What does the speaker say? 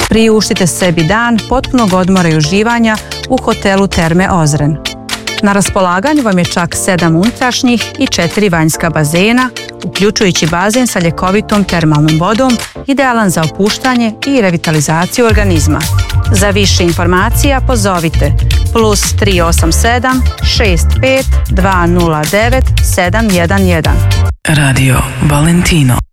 Priuštite sebi dan potpunog odmora i uživanja u hotelu Terme Ozren. Na raspolaganju vam je čak 7 unutrašnjih i 4 vanjska bazena, uključujući bazen sa ljekovitom termalnom vodom, idealan za opuštanje i revitalizaciju organizma. Za više informacija pozovite +387 65 209 711. Radio Valentino.